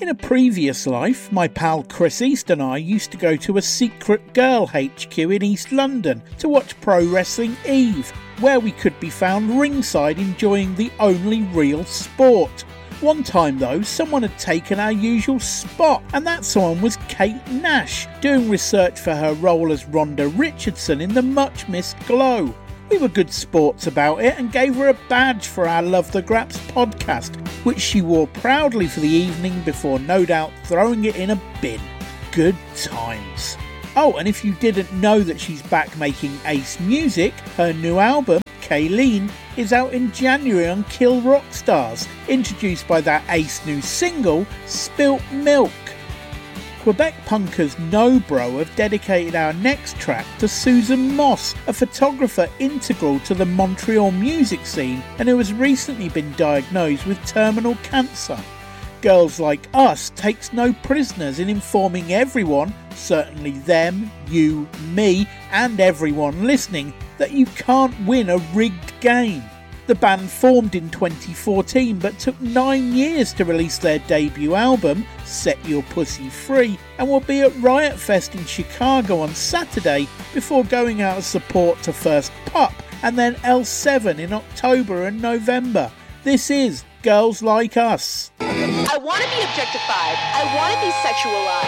In a previous life, my pal Chris East and I used to go to a secret girl HQ in East London to watch Pro Wrestling Eve, where we could be found ringside enjoying the only real sport. One time though, someone had taken our usual spot, and that someone was Kate Nash, doing research for her role as Rhonda Richardson in the much missed Glow. We were good sports about it and gave her a badge for our Love the Graps podcast, which she wore proudly for the evening before no doubt throwing it in a bin. Good times. Oh, and if you didn't know that she's back making Ace music, her new album, Kayleen, is out in January on Kill Rock Stars, introduced by that Ace new single, Spilt Milk. Quebec punkers No Bro have dedicated our next track to Susan Moss, a photographer integral to the Montreal music scene and who has recently been diagnosed with terminal cancer. Girls Like Us takes no prisoners in informing everyone, certainly them, you, me and everyone listening, that you can't win a rigged game. The band formed in 2014 but took 9 years to release their debut album, Set Your Pussy Free, and will be at Riot Fest in Chicago on Saturday before going out as support to first Pup and then L7 in October and November. This is Girls Like Us. I want to be objectified. I want to be sexualized.